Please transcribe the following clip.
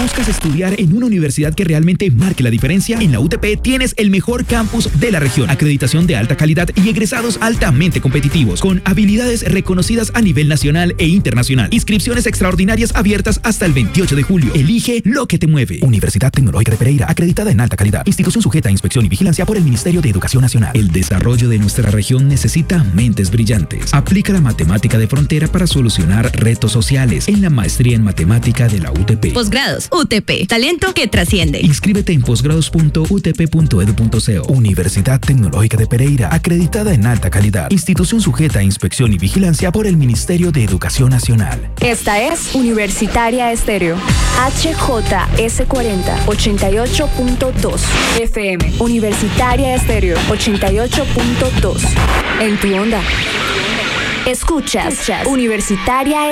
¿Buscas estudiar en una universidad que realmente marque la diferencia? En la UTP tienes el mejor campus de la región, acreditación de alta calidad y egresados altamente competitivos, con habilidades reconocidas a nivel nacional e internacional. Inscripciones extraordinarias abiertas hasta el 28 de julio. Elige lo que te mueve. Universidad Tecnológica de Pereira, acreditada en alta calidad. Institución sujeta a inspección y vigilancia por el Ministerio de Educación Nacional. El desarrollo de nuestra región necesita mentes brillantes. Aplica la matemática de frontera para solucionar retos sociales en la maestría en matemática de la UTP. Posgrados UTP, talento que trasciende. Inscríbete en posgrados.utp.edu.co. Universidad Tecnológica de Pereira, acreditada en alta calidad. Institución sujeta a inspección y vigilancia por el Ministerio de Educación Nacional. Esta es Universitaria Estéreo. HJS40 88.2 FM. Universitaria Estéreo 88.2. En tu onda. Escuchas Universitaria